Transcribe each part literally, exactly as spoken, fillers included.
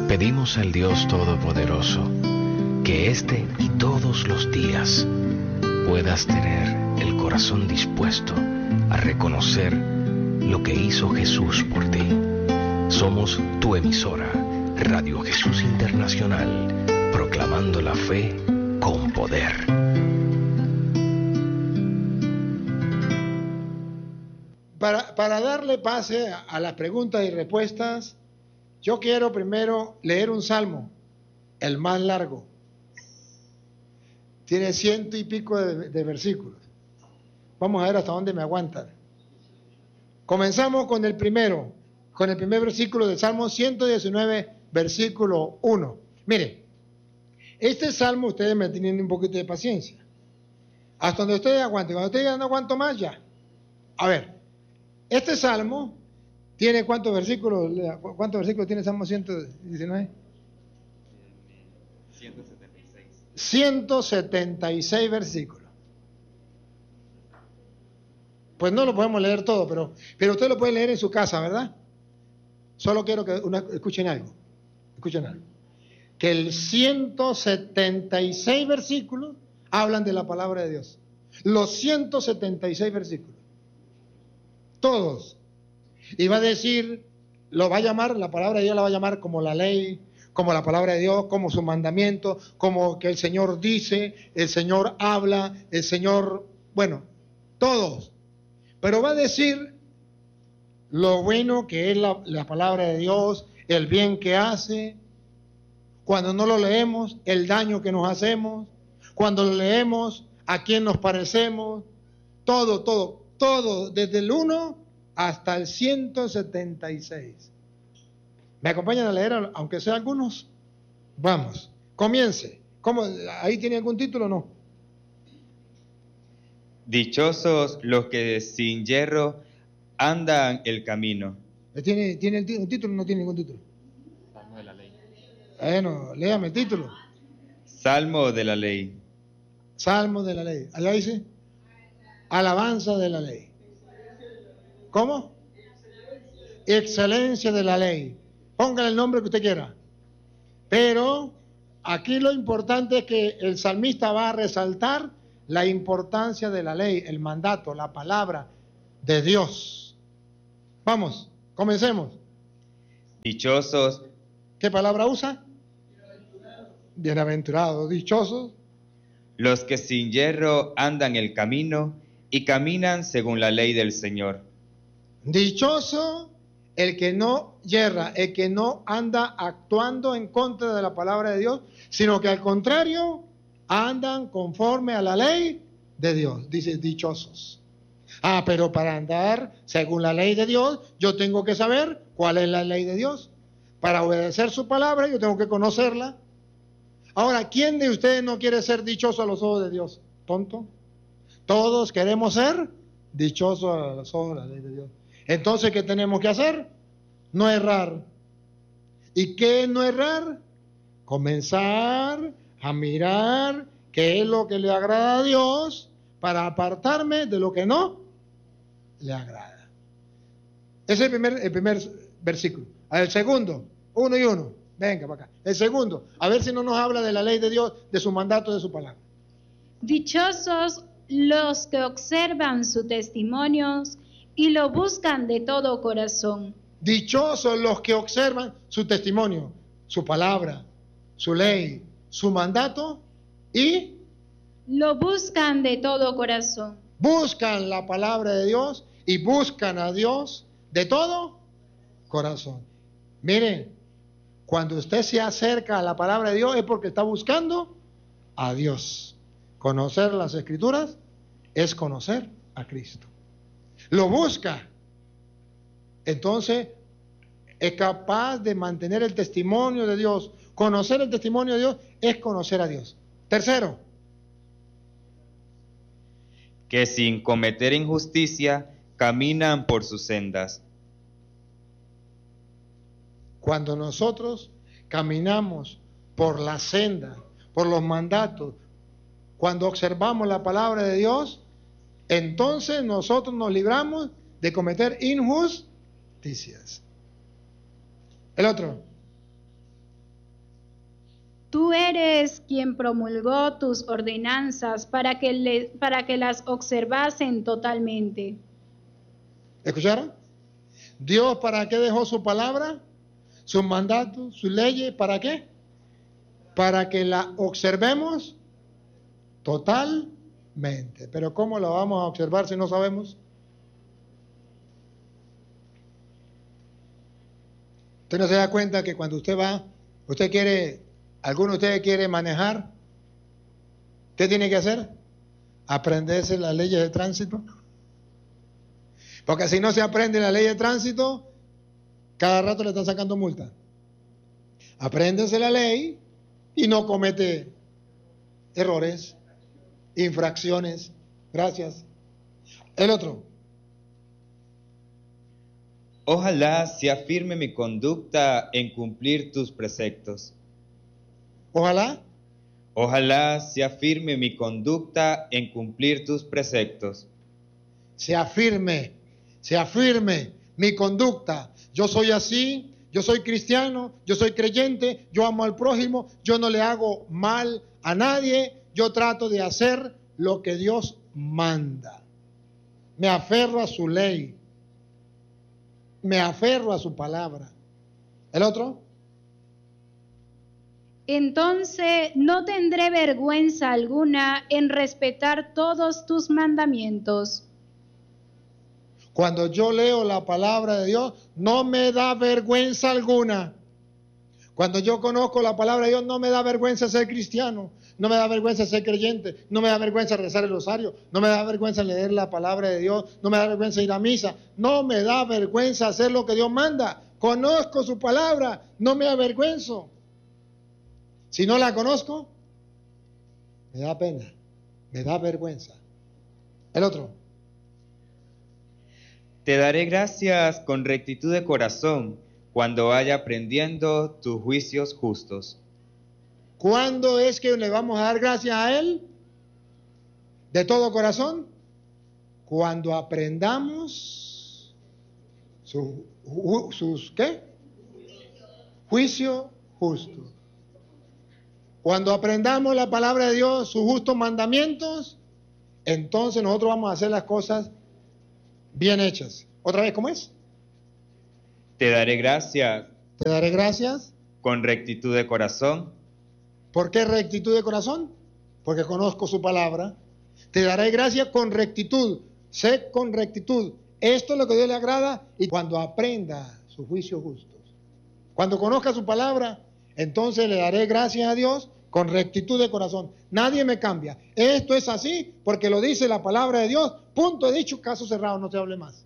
Pedimos al Dios Todopoderoso que este y todos los días puedas tener el corazón dispuesto a reconocer lo que hizo Jesús por ti. Somos tu emisora, Radio Jesús Internacional, proclamando la fe con poder. Para, para darle pase a, a las preguntas y respuestas, yo quiero primero leer un salmo, el más largo. Tiene ciento y pico de, de versículos. Vamos a ver hasta dónde me aguantan. Comenzamos con el primero, con el primer versículo del Salmo ciento diecinueve, versículo uno. Mire, este salmo ustedes me tienen un poquito de paciencia. Hasta donde ustedes aguanten. Cuando ustedes ya no aguanto más, ya. A ver, este salmo tiene ¿cuántos versículos? ¿Cuántos versículos tiene el Salmo ciento diecinueve? ciento setenta y seis. ciento setenta y seis versículos. Pues no lo podemos leer todo, pero, pero usted lo puede leer en su casa, ¿verdad? Solo quiero que una, escuchen algo. Escuchen algo. Que el ciento setenta y seis versículos hablan de la palabra de Dios. Los ciento setenta y seis versículos. Todos. Y va a decir, lo va a llamar, la palabra de Dios la va a llamar como la ley, como la palabra de Dios, como su mandamiento, como que el Señor dice, el Señor habla, el Señor, bueno, todos. Pero va a decir lo bueno que es la, la palabra de Dios, el bien que hace, cuando no lo leemos, el daño que nos hacemos, cuando lo leemos, a quién nos parecemos, todo, todo, todo, desde el uno hasta el ciento setenta y seis. ¿Me acompañan a leer, aunque sea algunos? Vamos, comience. ¿Cómo? ¿Ahí tiene algún título o no? Dichosos los que sin yerro andan el camino. ¿Tiene, tiene el título? ¿Un título o no tiene ningún título? Salmo de la ley. Bueno, léame el título. Salmo de la ley. Salmo de la ley. Allá dice, alabanza de la ley. ¿Cómo? Excelencia de la ley. Póngale el nombre que usted quiera. Pero aquí lo importante es que el salmista va a resaltar la importancia de la ley, el mandato, la palabra de Dios. Vamos, comencemos. Dichosos. ¿Qué palabra usa? Bienaventurados, dichosos. Los que sin yerro andan el camino y caminan según la ley del Señor. Dichoso el que no yerra, el que no anda actuando en contra de la palabra de Dios, sino que al contrario andan conforme a la ley de Dios. Dice dichosos. Ah, pero para andar según la ley de Dios, yo tengo que saber cuál es la ley de Dios. Para obedecer su palabra, yo tengo que conocerla. Ahora, ¿quién de ustedes no quiere ser dichoso a los ojos de Dios? ¿Tonto? Todos queremos ser dichosos a los ojos de la ley de Dios. Entonces, ¿qué tenemos que hacer? No errar. ¿Y qué es no errar? Comenzar a mirar qué es lo que le agrada a Dios para apartarme de lo que no le agrada. Ese es el primer, el primer versículo. El segundo, uno y uno. Venga para acá. El segundo, a ver si no nos habla de la ley de Dios, de su mandato, de su palabra. Dichosos los que observan sus testimonios y lo buscan de todo corazón. Dichosos los que observan su testimonio, su palabra, su ley, su mandato y lo buscan de todo corazón. Buscan la palabra de Dios y buscan a Dios de todo corazón. Miren, cuando usted se acerca a la palabra de Dios es porque está buscando a Dios. Conocer las Escrituras es conocer a Cristo. Lo busca. Entonces, es capaz de mantener el testimonio de Dios. Conocer el testimonio de Dios es conocer a Dios. Tercero, que sin cometer injusticia caminan por sus sendas. cuando nosotros caminamos por la senda, por los mandatos, cuando observamos la palabra de Dios, entonces nosotros nos libramos de cometer injusticias. El otro. Tú eres quien promulgó tus ordenanzas para que, le- para que las observasen totalmente. ¿Escucharon? Dios, ¿para qué dejó su palabra? Sus mandatos, sus leyes, ¿para qué? Para que la observemos totalmente. Pero ¿cómo la vamos a observar si no sabemos? Usted no se da cuenta que cuando usted va, usted quiere, alguno de ustedes quiere manejar, ¿qué tiene que hacer? Aprenderse las leyes de tránsito. Porque si no se aprende la ley de tránsito, cada rato le están sacando multa. Apréndese la ley y no comete errores, infracciones. Gracias. El otro. Ojalá se afirme mi conducta en cumplir tus preceptos. Ojalá Ojalá se afirme mi conducta en cumplir tus preceptos. se afirme, se afirme mi conducta. Yo soy así, yo soy cristiano, yo soy creyente, yo amo al prójimo, yo no le hago mal a nadie, yo trato de hacer lo que Dios manda. Me aferro a su ley, me aferro a su palabra. ¿El otro? Entonces no tendré vergüenza alguna en respetar todos tus mandamientos. Cuando yo leo la palabra de Dios, no me da vergüenza alguna. Cuando yo conozco la palabra de Dios, no me da vergüenza ser cristiano, no me da vergüenza ser creyente, no me da vergüenza rezar el rosario, no me da vergüenza leer la palabra de Dios, no me da vergüenza ir a misa, no me da vergüenza hacer lo que Dios manda. Conozco su palabra, no me avergüenzo. Si no la conozco, me da pena, me da vergüenza. El otro. Te daré gracias con rectitud de corazón cuando vaya aprendiendo tus juicios justos. ¿Cuándo es que le vamos a dar gracias a Él? ¿De todo corazón? Cuando aprendamos su, ju- sus, ¿qué? Juicio justo. Cuando aprendamos la palabra de Dios, sus justos mandamientos, entonces nosotros vamos a hacer las cosas bien hechas. ¿Otra vez cómo es? Te daré gracias Te daré gracias. con rectitud de corazón ¿Por qué rectitud de corazón? Porque conozco su palabra. Te daré gracias con rectitud. Sé con rectitud. Esto es lo que a Dios le agrada y cuando aprenda sus juicios justos. Cuando conozca su palabra, entonces le daré gracias a Dios con rectitud de corazón. Nadie me cambia. Esto es así porque lo dice la palabra de Dios. Punto, he dicho, caso cerrado, no te hable más.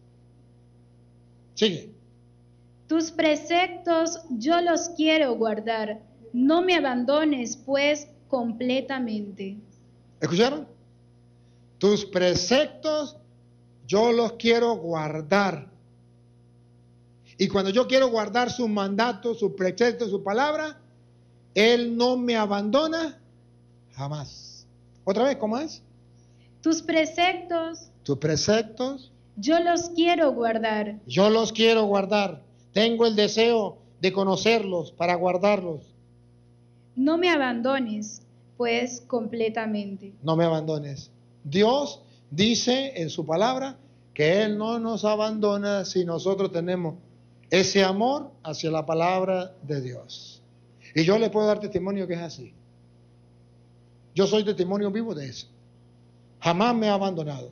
Sigue. Tus preceptos yo los quiero guardar. No me abandones, pues, completamente. ¿Escucharon? Tus preceptos yo los quiero guardar. Y cuando yo quiero guardar sus mandatos, sus preceptos, su palabra, Él no me abandona jamás. Otra vez, ¿cómo es? Tus preceptos Tus preceptos yo los quiero guardar. yo los quiero guardar. Tengo el deseo de conocerlos para guardarlos. No me abandones, pues, completamente. No me abandones. Dios dice en su palabra que Él no nos abandona si nosotros tenemos ese amor hacia la palabra de Dios. Y yo le puedo dar testimonio que es así. Yo soy testimonio vivo de eso. Jamás me ha abandonado.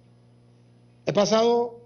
He pasado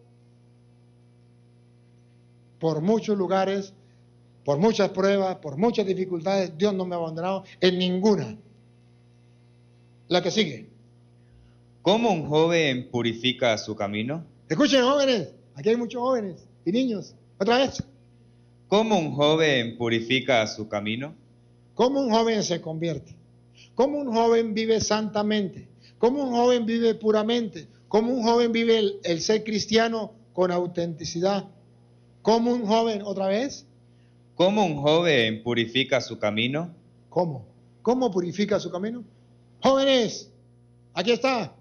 por muchos lugares, por muchas pruebas, por muchas dificultades. Dios no me ha abandonado en ninguna. La que sigue. ¿Cómo un joven purifica su camino? Escuchen, jóvenes. Aquí hay muchos jóvenes y niños. Otra vez. ¿Cómo un joven purifica su camino? ¿Cómo un joven se convierte? ¿Cómo un joven vive santamente? ¿Cómo un joven vive puramente? ¿Cómo un joven vive el, el ser cristiano con autenticidad? ¿Cómo un joven, otra vez? ¿Cómo un joven purifica su camino? ¿Cómo? ¿Cómo purifica su camino? Jóvenes, aquí está.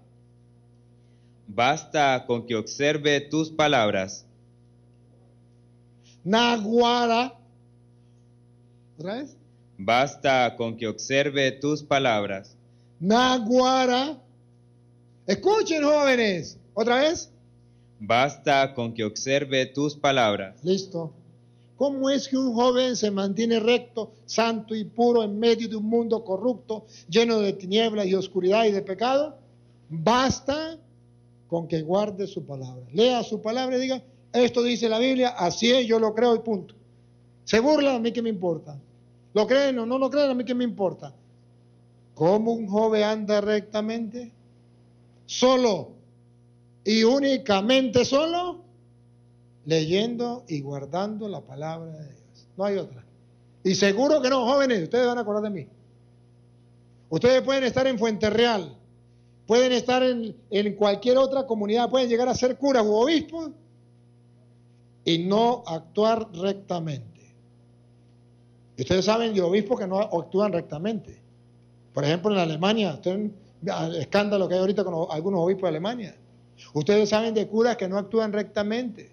Basta con que observe tus palabras. Naguara. ¿Otra vez? Basta con que observe tus palabras. Naguara. Escuchen, jóvenes. ¿Otra vez? Basta con que observe tus palabras. Listo. ¿Cómo es que un joven se mantiene recto, santo y puro en medio de un mundo corrupto, lleno de tinieblas y oscuridad y de pecado? Basta con que guarde su palabra. Lea su palabra y diga, esto dice la Biblia, así es, yo lo creo y punto. Se burla, a mí qué me importa. ¿Lo creen o no lo creen? A mí qué me importa. ¿Cómo un joven anda rectamente? Solo y únicamente solo, leyendo y guardando la palabra de Dios. No hay otra. Y seguro que no, jóvenes, ustedes van a acordar de mí. Ustedes pueden estar en Fuenterreal, pueden estar en, en cualquier otra comunidad, pueden llegar a ser curas u obispos y no actuar rectamente. Y ustedes saben de obispos que no actúan rectamente. Por ejemplo, en Alemania, ustedes, el escándalo que hay ahorita con algunos obispos de Alemania. Ustedes saben de curas que no actúan rectamente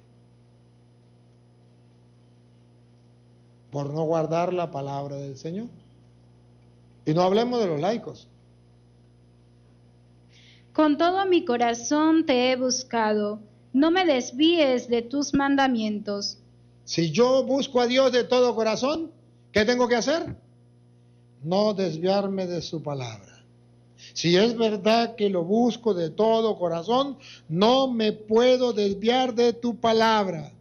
por no guardar la palabra del Señor. Y no hablemos de los laicos. Con todo mi corazón te he buscado, no me desvíes de tus mandamientos. Si yo busco a Dios de todo corazón, ¿qué tengo que hacer? No desviarme de su palabra. Si es verdad que lo busco de todo corazón, no me puedo desviar de tu palabra.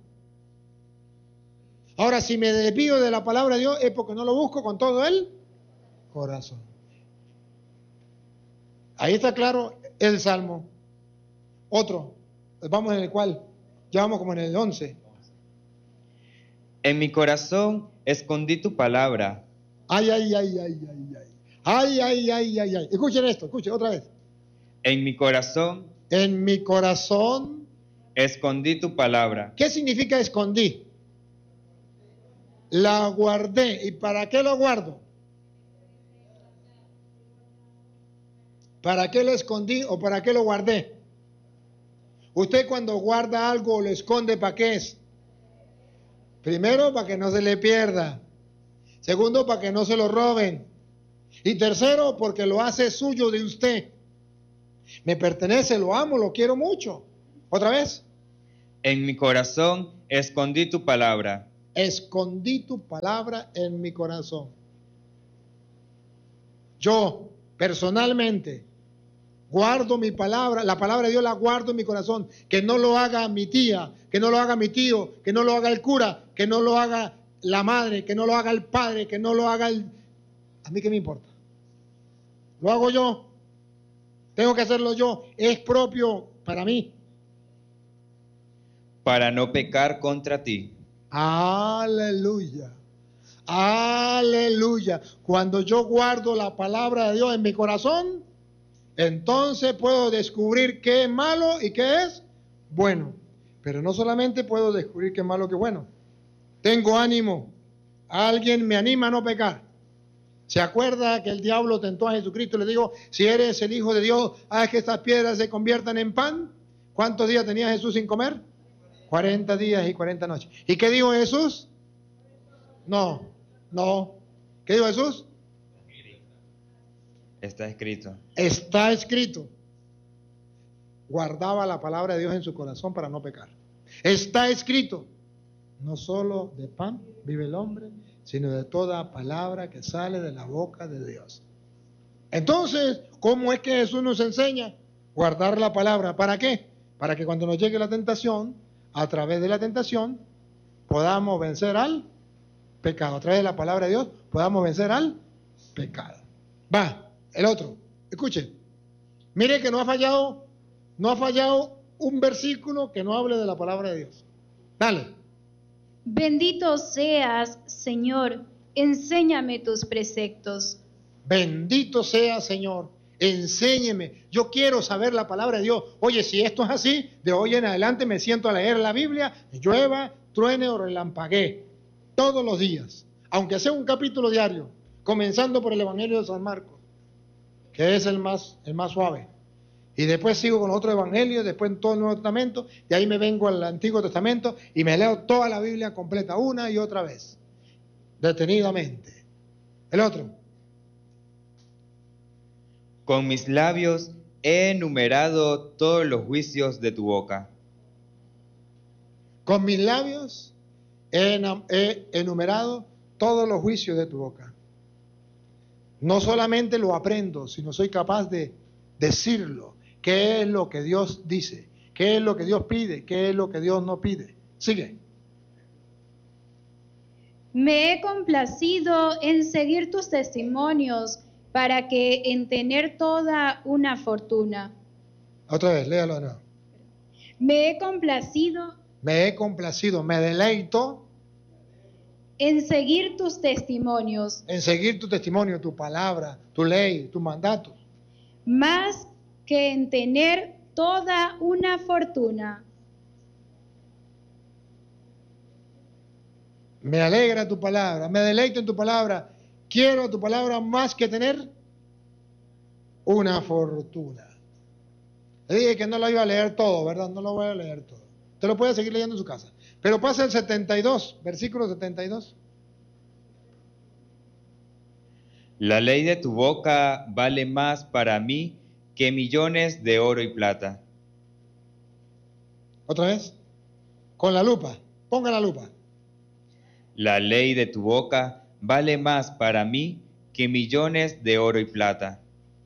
Ahora, si me desvío de la palabra de Dios, es porque no lo busco con todo el corazón. Ahí está claro el Salmo. Otro, vamos en el cual, ya vamos como en el once. En mi corazón escondí tu palabra. Ay, ay, ay, ay, ay, ay. Ay, ay, ay, ay, ay. Escuchen esto, escuchen otra vez. En mi corazón En mi corazón escondí tu palabra. ¿Qué significa escondí? La guardé. ¿Y para qué lo guardo? ¿Para qué lo escondí o para qué lo guardé? Usted cuando guarda algo o lo esconde, ¿para qué es? Primero, para que no se le pierda. Segundo, para que no se lo roben. Y tercero, porque lo hace suyo de usted. Me pertenece, lo amo, lo quiero mucho. ¿Otra vez? En mi corazón escondí tu palabra. Escondí tu palabra en mi corazón. Yo, personalmente, guardo mi palabra, la palabra de Dios la guardo en mi corazón. Que no lo haga mi tía, que no lo haga mi tío, que no lo haga el cura, que no lo haga la madre, que no lo haga el padre, que no lo haga el... ¿A mí qué me importa? Lo hago yo. Tengo que hacerlo yo. Es propio para mí. Para no pecar contra ti. Aleluya. Aleluya. Cuando yo guardo la palabra de Dios en mi corazón, entonces puedo descubrir qué es malo y qué es bueno. Pero no solamente puedo descubrir qué es malo y qué es bueno. Tengo ánimo. Alguien me anima a no pecar. ¿Se acuerda que el diablo tentó a Jesucristo y le dijo, si eres el Hijo de Dios, haz que estas piedras se conviertan en pan? ¿Cuántos días tenía Jesús sin comer? cuarenta días y cuarenta noches. ¿Y qué dijo Jesús? No, no. ¿Qué dijo Jesús? Está escrito. Está escrito. Guardaba la palabra de Dios en su corazón para no pecar. Está escrito. No solo de pan vive el hombre, sino de toda palabra que sale de la boca de Dios. Entonces, ¿cómo es que Jesús nos enseña? Guardar la palabra. ¿Para qué? Para que cuando nos llegue la tentación, a través de la tentación, podamos vencer al pecado. A través de la palabra de Dios, podamos vencer al pecado. Va, el otro. Escuchen. Mire que no ha fallado, no ha fallado un versículo que no hable de la palabra de Dios. Dale. Bendito seas, Señor, enséñame tus preceptos. Bendito sea, Señor, enséñeme. Yo quiero saber la palabra de Dios. Oye, si esto es así, de hoy en adelante me siento a leer la Biblia, llueva, truene o relampaguee, todos los días, aunque sea un capítulo diario, comenzando por el Evangelio de San Marcos, que es el más, el más suave. Y después sigo con otro evangelio, después en todo el Nuevo Testamento, y ahí me vengo al Antiguo Testamento y me leo toda la Biblia completa una y otra vez, detenidamente. El otro. Con mis labios he enumerado todos los juicios de tu boca. Con mis labios he, he enumerado todos los juicios de tu boca. No solamente lo aprendo, sino soy capaz de decirlo. ¿Qué es lo que Dios dice? ¿Qué es lo que Dios pide? ¿Qué es lo que Dios no pide? Sigue. Me he complacido en seguir tus testimonios para que en tener toda una fortuna. Otra vez, léalo de nuevo. Me he complacido. Me he complacido, me deleito. En seguir tus testimonios. En seguir tu testimonio, tu palabra, tu ley, tu mandato. Más que en tener toda una fortuna. Me alegra tu palabra, me deleito en tu palabra. Quiero tu palabra más que tener una fortuna. Le dije que no lo iba a leer todo, ¿verdad? No lo voy a leer todo. Te lo puede seguir leyendo en su casa. Pero pasa el setenta y dos, versículo setenta y dos. La ley de tu boca vale más para mí que millones de oro y plata. Otra vez. Con la lupa. Ponga la lupa. La ley de tu boca vale más para mí que millones de oro y plata.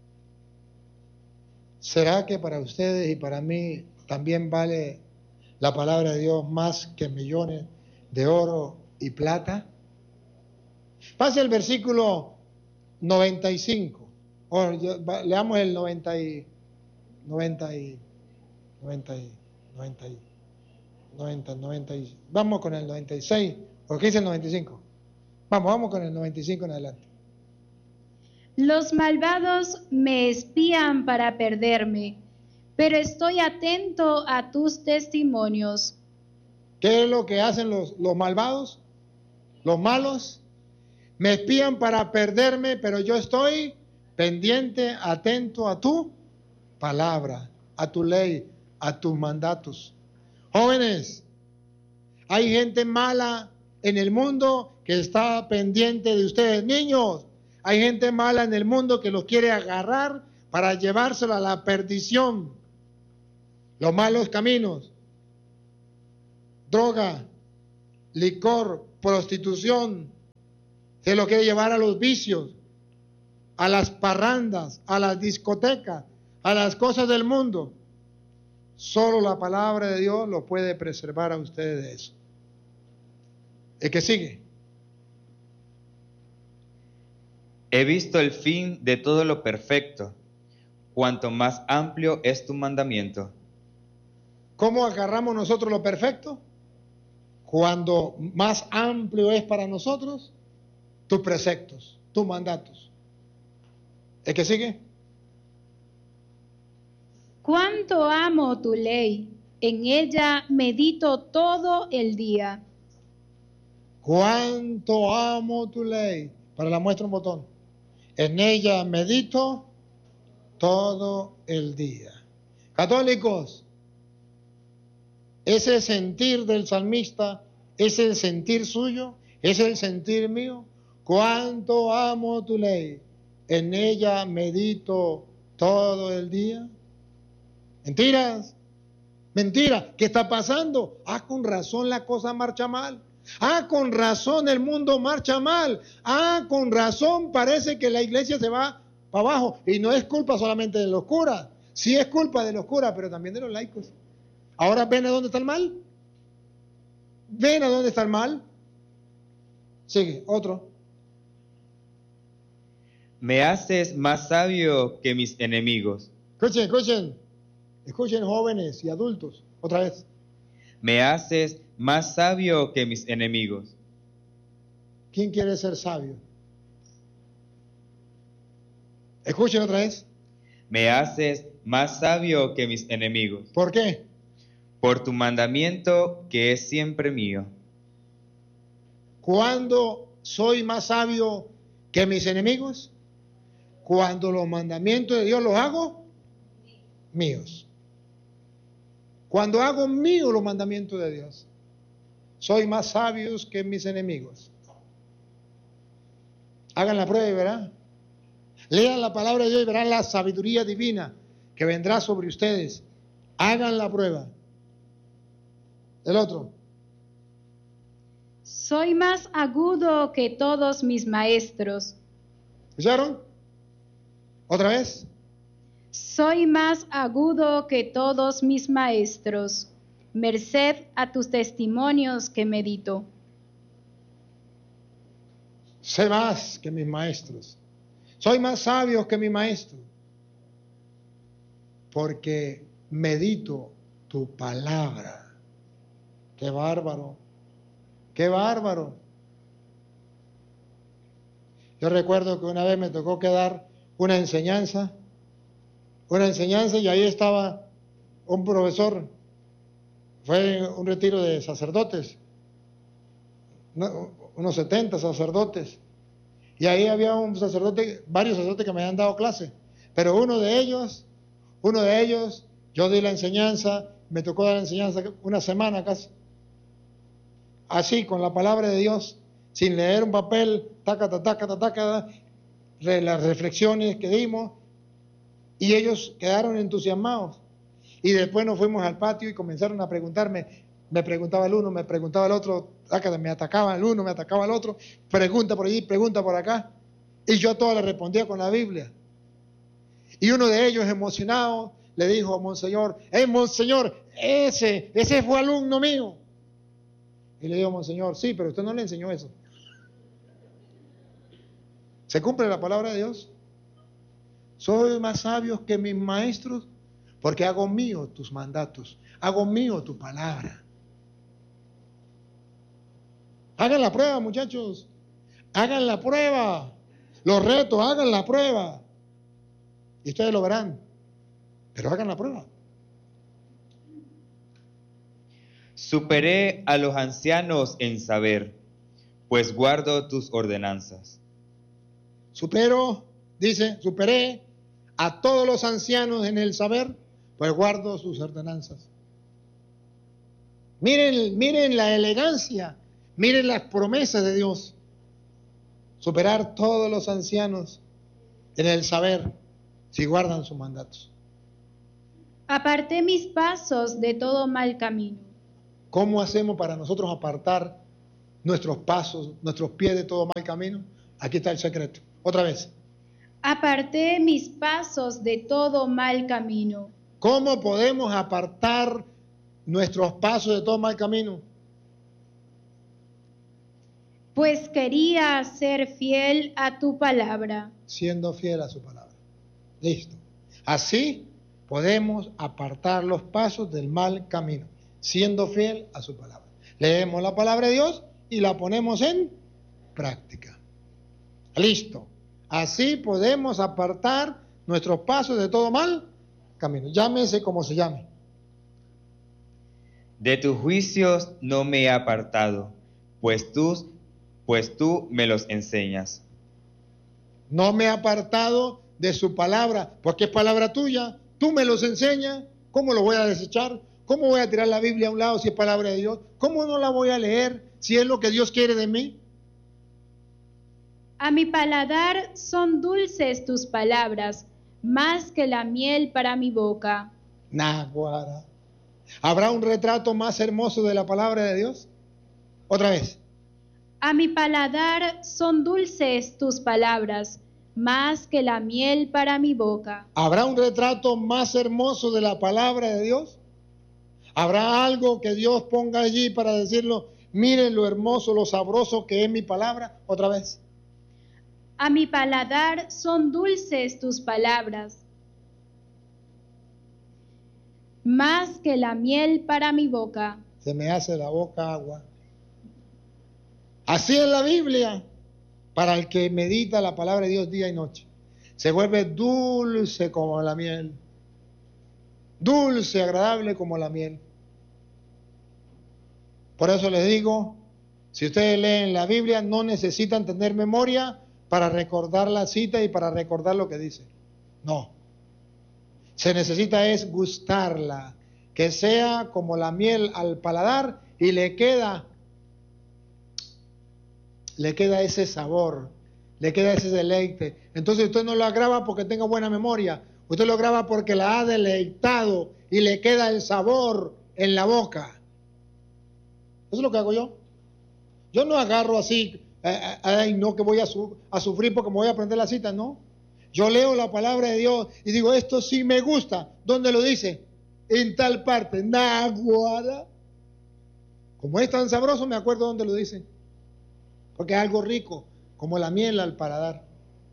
¿Será que para ustedes y para mí también vale la palabra de Dios más que millones de oro y plata? Pase el versículo noventa y cinco. O leamos el noventa y noventa y noventa y noventa y noventa, noventa y vamos con el noventa y seis. ¿Por qué dice el noventa y cinco? Vamos, vamos con el noventa y cinco en adelante. Los malvados me espían para perderme, pero estoy atento a tus testimonios. ¿Qué es lo que hacen los, los malvados? Los malos me espían para perderme, pero yo estoy pendiente, atento a tu palabra, a tu ley, a tus mandatos. Jóvenes, hay gente mala en el mundo que está pendiente de ustedes. Niños, hay gente mala en el mundo que los quiere agarrar para llevárselo a la perdición. Los malos caminos, droga, licor, prostitución, se lo quiere llevar a los vicios, a las parrandas, a las discotecas, a las cosas del mundo. Solo la palabra de Dios lo puede preservar a ustedes de eso. El que sigue. He visto el fin de todo lo perfecto, cuanto más amplio es tu mandamiento. ¿Cómo agarramos nosotros lo perfecto? Cuando más amplio es para nosotros tus preceptos, tus mandatos. ¿El que sigue? Cuánto amo tu ley, en ella medito todo el día. Cuánto amo tu ley. Para la muestra un botón. En ella medito todo el día. Católicos, ese sentir del salmista, es el sentir suyo, es el sentir mío. Cuánto amo tu ley, en ella medito todo el día. Mentiras, mentiras. ¿Qué está pasando? Ah, con razón la cosa marcha mal. Ah, con razón el mundo marcha mal. Ah, con razón parece que la iglesia se va para abajo. Y no es culpa solamente de los curas. Sí es culpa de los curas, pero también de los laicos. Ahora ven a dónde está el mal. Ven a dónde está el mal. Sigue, otro. Me haces más sabio que mis enemigos. Escuchen, escuchen. Escuchen jóvenes y adultos. Otra vez. Me haces más sabio que mis enemigos. ¿Quién quiere ser sabio? Escuchen otra vez. Me haces más sabio que mis enemigos. ¿Por qué? Por tu mandamiento que es siempre mío. ¿Cuándo soy más sabio que mis enemigos? Cuando los mandamientos de Dios los hago míos. Cuando hago míos los mandamientos de Dios, soy más sabio que mis enemigos. Hagan la prueba y verán. Lean la palabra de Dios y verán la sabiduría divina que vendrá sobre ustedes. Hagan la prueba. El otro. Soy más agudo que todos mis maestros. ¿Escucharon? ¿Otra vez? Soy más agudo que todos mis maestros, merced a tus testimonios que medito. Sé más que mis maestros. Soy más sabio que mi maestro. Porque medito tu palabra. ¡Qué bárbaro! ¡Qué bárbaro! Yo recuerdo que una vez me tocó que dar una enseñanza, una enseñanza y ahí estaba un profesor, fue un retiro de sacerdotes, unos setenta sacerdotes, y ahí había un sacerdote, varios sacerdotes que me habían dado clase, pero uno de ellos, uno de ellos, yo di la enseñanza, me tocó dar la enseñanza una semana casi, así con la palabra de Dios, sin leer un papel, taca, taca, taca, taca, las reflexiones que dimos, y ellos quedaron entusiasmados. Y después nos fuimos al patio y comenzaron a preguntarme, me preguntaba el uno, me preguntaba el otro, me atacaba el uno, me atacaba el otro, pregunta por allí, pregunta por acá, y yo a todas les respondía con la Biblia. Y uno de ellos, emocionado, le dijo a Monseñor, ¡eh, Monseñor, ese, ese fue alumno mío! Y le digo, Monseñor, sí, pero usted no le enseñó eso. ¿Se cumple la palabra de Dios? Soy más sabio que mis maestros porque hago mío tus mandatos, hago mío tu palabra. Hagan la prueba, muchachos. Hagan la prueba. Los retos, hagan la prueba. Y ustedes lo verán. Pero hagan la prueba. Superé a los ancianos en saber, pues guardo tus ordenanzas. Supero, dice, superé a todos los ancianos en el saber, pues guardo sus ordenanzas. Miren, miren la elegancia, miren las promesas de Dios. Superar todos los ancianos en el saber, si guardan sus mandatos. Aparté mis pasos de todo mal camino. ¿Cómo hacemos para nosotros apartar nuestros pasos, nuestros pies de todo mal camino? Aquí está el secreto. Otra vez. Aparté mis pasos de todo mal camino. ¿Cómo podemos apartar nuestros pasos de todo mal camino? Pues quería ser fiel a tu palabra. Siendo fiel a su palabra. Listo. Así podemos apartar los pasos del mal camino, siendo fiel a su palabra. Leemos la palabra de Dios y la ponemos en práctica. Listo. Así podemos apartar nuestros pasos de todo mal camino. Llámese como se llame. De tus juicios no me he apartado, pues tú, pues tú me los enseñas. No me he apartado de su palabra, porque es palabra tuya. Tú me los enseñas. ¿Cómo lo voy a desechar? ¿Cómo voy a tirar la Biblia a un lado si es palabra de Dios? ¿Cómo no la voy a leer si es lo que Dios quiere de mí? A mi paladar son dulces tus palabras, más que la miel para mi boca. Naguara. ¿Habrá un retrato más hermoso de la palabra de Dios? Otra vez. A mi paladar son dulces tus palabras, más que la miel para mi boca. ¿Habrá un retrato más hermoso de la palabra de Dios? ¿Habrá algo que Dios ponga allí para decirlo, miren lo hermoso, lo sabroso que es mi palabra? Otra vez. A mi paladar son dulces tus palabras, más que la miel para mi boca. Se me hace la boca agua. Así es la Biblia, para el que medita la palabra de Dios día y noche. Se vuelve dulce como la miel. Dulce, agradable como la miel. Por eso les digo, si ustedes leen la Biblia, no necesitan tener memoria para recordar la cita y para recordar lo que dice. No. Se necesita es gustarla, que sea como la miel al paladar y le queda, le queda ese sabor, le queda ese deleite. Entonces usted no lo graba porque tenga buena memoria, usted lo graba porque la ha deleitado y le queda el sabor en la boca. Eso es lo que hago yo. Yo no agarro así, eh, ay no que voy a, su, a sufrir porque me voy a aprender la cita, no. Yo leo la palabra de Dios y digo, esto sí me gusta. ¿Dónde lo dice? En tal parte, naguará. Como es tan sabroso, me acuerdo dónde lo dice. Porque es algo rico, como la miel al paladar.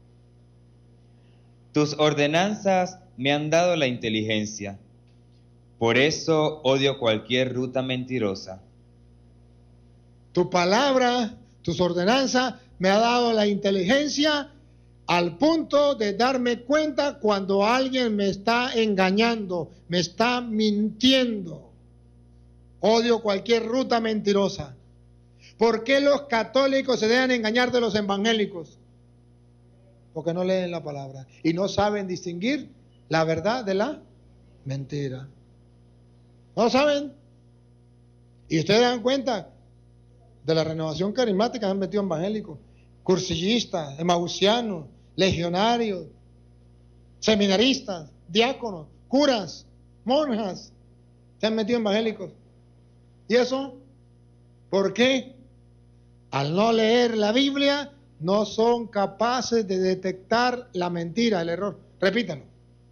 Tus ordenanzas me han dado la inteligencia. Por eso odio cualquier ruta mentirosa. Tu palabra, tus ordenanzas, me ha dado la inteligencia al punto de darme cuenta cuando alguien me está engañando, me está mintiendo. Odio cualquier ruta mentirosa. ¿Por qué los católicos se dejan engañar de los evangélicos? Porque no leen la palabra y no saben distinguir la verdad de la mentira. ¿No lo saben? Y ustedes dan cuenta de la renovación carismática, han metido evangélicos, cursillistas, emausianos, legionarios, seminaristas, diáconos, curas, monjas, se han metido evangélicos. ¿Y eso? ¿Por qué? Al no leer la Biblia, no son capaces de detectar la mentira, el error. Repítanlo.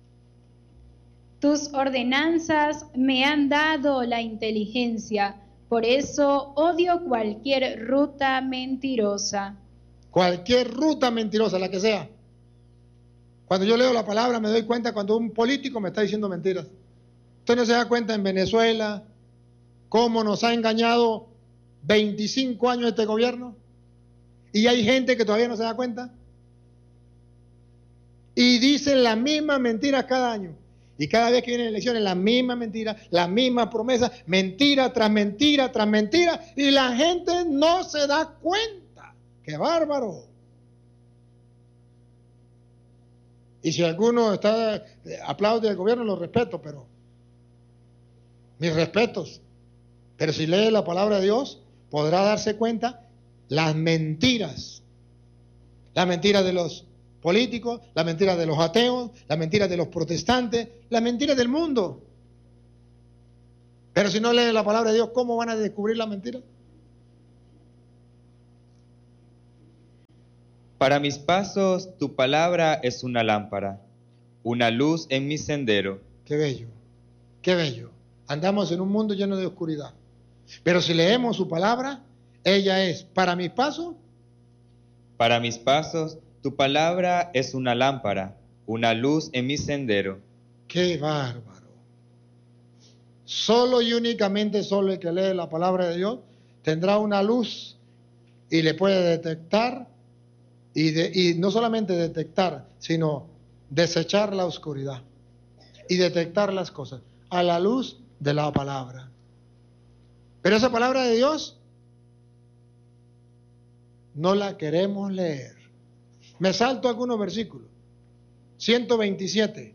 Tus ordenanzas me han dado la inteligencia, por eso odio cualquier ruta mentirosa. Cualquier ruta mentirosa, la que sea. Cuando yo leo la palabra me doy cuenta cuando un político me está diciendo mentiras. Usted no se da cuenta en Venezuela cómo nos ha engañado veinticinco años este gobierno y hay gente que todavía no se da cuenta y dicen las mismas mentiras cada año y cada vez que vienen elecciones la misma mentira, la misma promesa, mentira tras mentira tras mentira y la gente no se da cuenta. ¡Qué bárbaro! Y si alguno está aplaude al gobierno, lo respeto, pero mis respetos. Pero si lee la palabra de Dios, podrá darse cuenta las mentiras. Las mentiras de los políticos, las mentiras de los ateos, las mentiras de los protestantes, las mentiras del mundo. Pero si no leen la palabra de Dios, ¿cómo van a descubrir la mentira? Para mis pasos, tu palabra es una lámpara, una luz en mi sendero. Qué bello, qué bello. Andamos en un mundo lleno de oscuridad. Pero si leemos su palabra, ella es, para mis pasos. Para mis pasos, tu palabra es una lámpara, una luz en mi sendero. Qué bárbaro. Solo y únicamente solo el que lee la palabra de Dios tendrá una luz y le puede detectar y, de, y no solamente detectar, sino desechar la oscuridad y detectar las cosas a la luz de la palabra. Pero esa palabra de Dios no la queremos leer. Me salto algunos versículos. ciento veintisiete.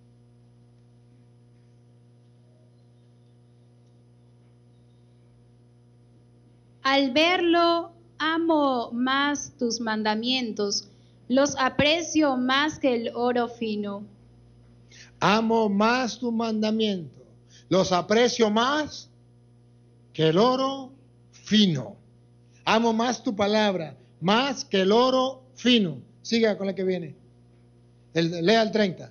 Al verlo, amo más tus mandamientos, los aprecio más que el oro fino. Amo más tus mandamientos, los aprecio más que el oro fino. Amo más tu palabra, más que el oro fino. Siga con la que viene. El, lea el treinta.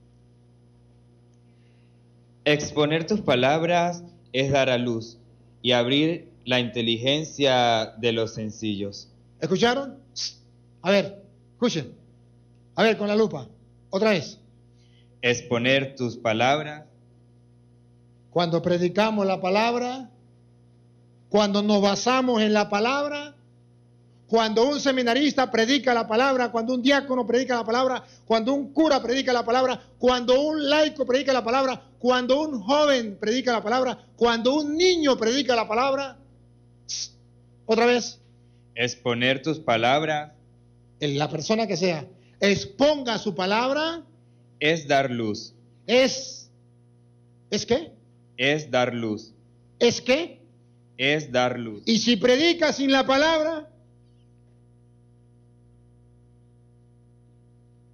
Exponer tus palabras es dar a luz y abrir la inteligencia de los sencillos. ¿Escucharon? A ver, escuchen. A ver, con la lupa. Otra vez. Exponer tus palabras. Cuando predicamos la palabra, cuando nos basamos en la palabra, cuando un seminarista predica la palabra, cuando un diácono predica la palabra, cuando un cura predica la palabra, cuando un laico predica la palabra, cuando un joven predica la palabra, cuando un niño predica la palabra. Otra vez. Exponer tus palabras. La persona que sea, exponga su palabra. Es dar luz. Es. ¿Es qué? Es dar luz. ¿Es qué? Es dar luz. Y si predica sin la palabra,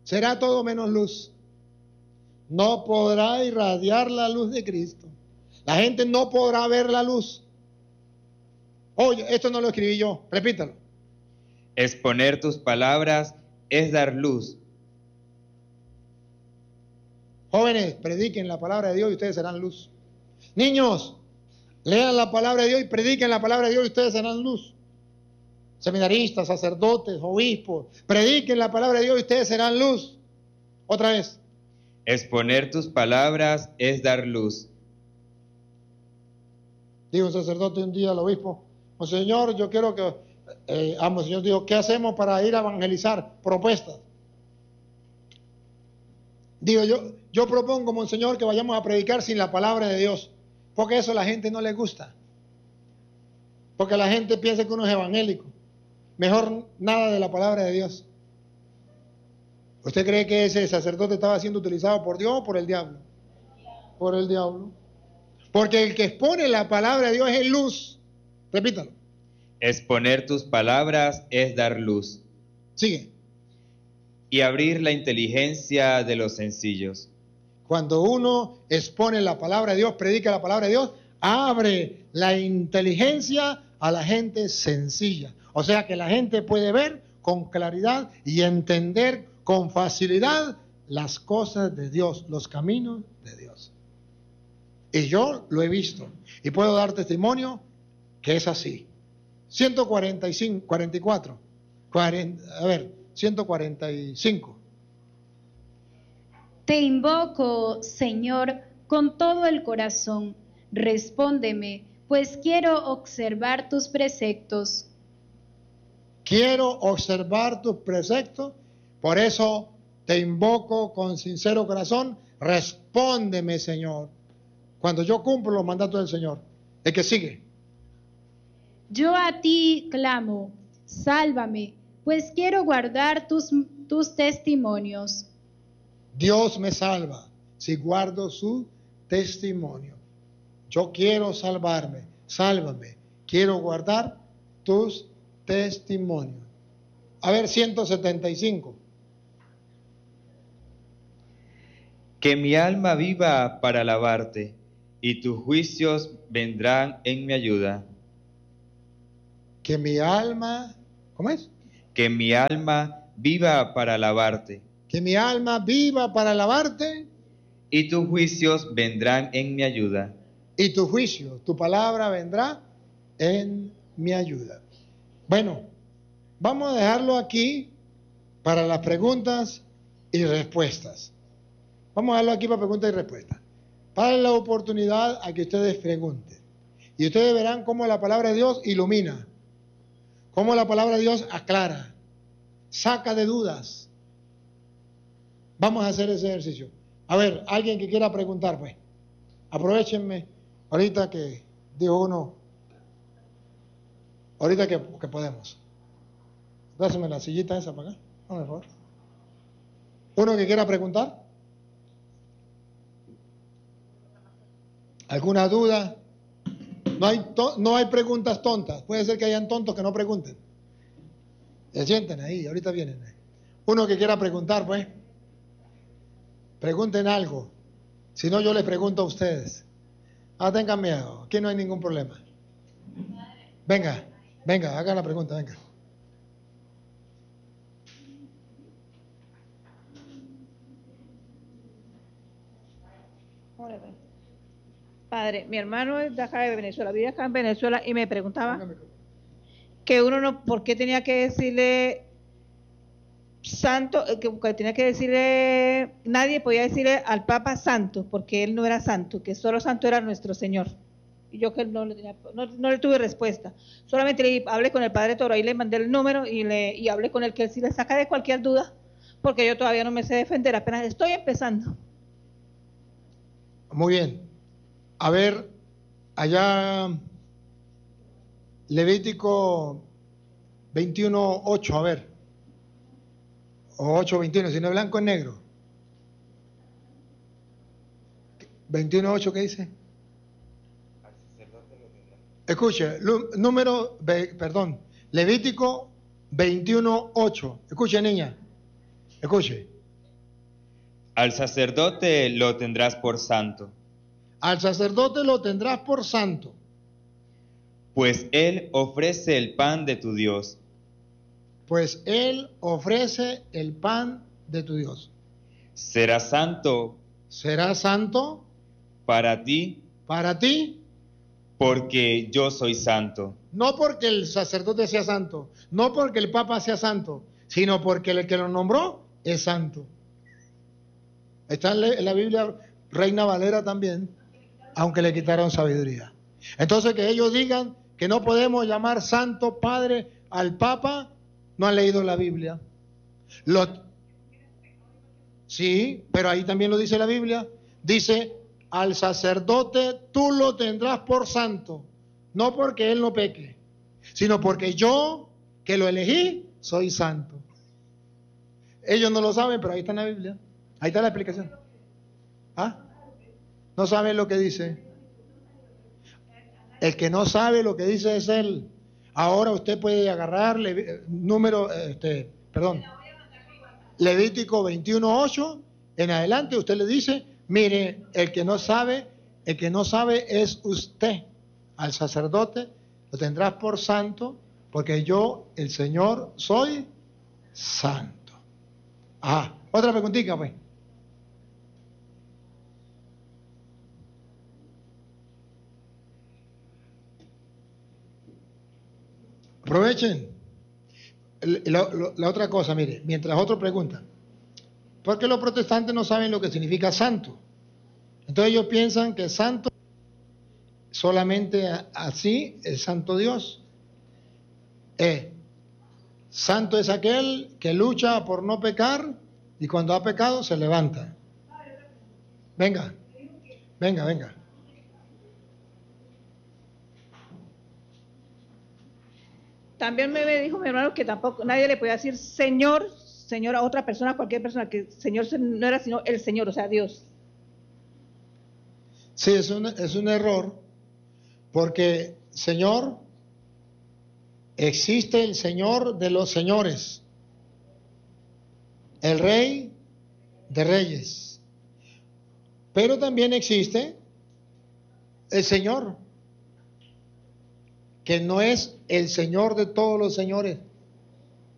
será todo menos luz. No podrá irradiar la luz de Cristo. La gente no podrá ver la luz. Oye, esto no lo escribí yo, repítalo. Exponer tus palabras es dar luz. Jóvenes, prediquen la palabra de Dios y ustedes serán luz. Niños, lean la palabra de Dios y prediquen la palabra de Dios y ustedes serán luz. Seminaristas, sacerdotes, obispos, prediquen la palabra de Dios y ustedes serán luz. Otra vez. Exponer tus palabras es dar luz. Dijo un sacerdote un día al obispo: Monseñor, yo quiero que, eh, ah, Monseñor dijo, ¿qué hacemos para ir a evangelizar? Propuestas. Digo, yo, yo propongo, Monseñor, que vayamos a predicar sin la palabra de Dios, porque eso a la gente no le gusta. Porque la gente piensa que uno es evangélico. Mejor nada de la palabra de Dios. ¿Usted cree que ese sacerdote estaba siendo utilizado por Dios o por el diablo? Por el diablo. Porque el que expone la palabra de Dios es luz. Repítalo. Exponer tus palabras es dar luz. Sigue. Y abrir la inteligencia de los sencillos. Cuando uno expone la palabra de Dios, predica la palabra de Dios, abre la inteligencia a la gente sencilla. O sea que la gente puede ver con claridad y entender con facilidad las cosas de Dios, los caminos de Dios. Y yo lo he visto y puedo dar testimonio que es así. ciento cuarenta y cinco, cuarenta y cuatro, cuarenta, a ver, ciento cuarenta y cinco. Te invoco, Señor, con todo el corazón. Respóndeme, pues quiero observar tus preceptos. Quiero observar tus preceptos, por eso te invoco con sincero corazón. Respóndeme, Señor, cuando yo cumplo los mandatos del Señor. El que sigue. Yo a ti clamo, sálvame, pues quiero guardar tus, tus testimonios. Dios me salva si guardo su testimonio. Yo quiero salvarme, sálvame, quiero guardar tus testimonios. A ver, ciento setenta y cinco. Que mi alma viva para alabarte, y tus juicios vendrán en mi ayuda. Que mi alma, ¿cómo es? Que mi alma viva para alabarte, Que mi alma viva para alabarte, y tus juicios vendrán en mi ayuda. y tu juicio, tu palabra vendrá en mi ayuda. Bueno, vamos a dejarlo aquí para las preguntas y respuestas. Vamos a dejarlo aquí para preguntas y respuestas. Para la oportunidad a que ustedes pregunten. Y ustedes verán cómo la palabra de Dios ilumina, cómo la palabra de Dios aclara, saca de dudas. Vamos a hacer ese ejercicio. A ver, alguien que quiera preguntar, pues. Aprovechenme ahorita que dijo uno, ahorita que, que podemos. Dáseme la sillita esa para acá, por favor. Uno que quiera preguntar. ¿Alguna duda? No hay, to- no hay preguntas tontas. Puede ser que hayan tontos que no pregunten. Se sienten ahí, ahorita vienen. Uno que quiera preguntar, pues. Pregunten algo. Si no, yo les pregunto a ustedes. Ah, tengan miedo. Aquí no hay ningún problema. Venga, venga, hagan la pregunta, venga. Padre, mi hermano es de acá de Venezuela, vive acá en Venezuela y me preguntaba que uno no, ¿por qué tenía que decirle santo, que, que tenía que decirle, nadie podía decirle al Papa santo, porque él no era santo, que solo santo era nuestro Señor? Y yo que no le, tenía, no, no le tuve respuesta, solamente le hablé con el Padre Toro, ahí le mandé el número y, le, y hablé con él, que él sí le saca de cualquier duda, porque yo todavía no me sé defender, apenas estoy empezando. Muy bien. A ver, allá Levítico veintiuno ocho, a ver. O ocho veintiuno, si no es blanco es negro. veintiuno ocho, ¿qué dice? Escuche, número, perdón, Levítico veintiuno ocho. Escuche, niña. Escuche. Al sacerdote lo tendrás por santo, Al sacerdote lo tendrás por santo, pues él ofrece el pan de tu Dios. pues él ofrece el pan de tu Dios. Será santo Será santo para ti, para ti, porque yo soy santo. no porque el sacerdote sea santo, no porque el papa sea santo, sino porque el que lo nombró es santo. Está en la- en la Biblia Reina Valera también, aunque le quitaron sabiduría. Entonces que ellos digan que no podemos llamar santo padre al papa, no han leído la Biblia. Lo- sí, pero ahí también lo dice la Biblia. Dice, al sacerdote tú lo tendrás por santo, no porque él no peque, sino porque yo, que lo elegí, soy santo. Ellos no lo saben, pero ahí está en la Biblia. Ahí está la explicación. ¿Ah? ¿No saben lo que dice? El que no sabe lo que dice es él. Ahora usted puede agarrar Levi- número, este, perdón, Levítico veintiuno ocho en adelante. Usted le dice, mire, el que no sabe, el que no sabe es usted. Al sacerdote lo tendrás por santo, porque yo, el Señor, soy santo. Ah, otra preguntita, pues. Aprovechen. La, la- la otra cosa, mire, mientras otros preguntan, ¿por qué los protestantes no saben lo que significa santo? Entonces ellos piensan que santo solamente a- así es santo Dios. Eh, santo es aquel que lucha por no pecar y cuando ha pecado se levanta. Venga, venga, venga. También me dijo mi hermano que tampoco nadie le podía decir Señor, Señor a otra persona, a cualquier persona, que Señor no era sino el Señor, o sea, Dios. Sí, es un, es un error, porque Señor, existe el Señor de los señores, el Rey de reyes, pero también existe el Señor, que no es el Señor de todos los señores,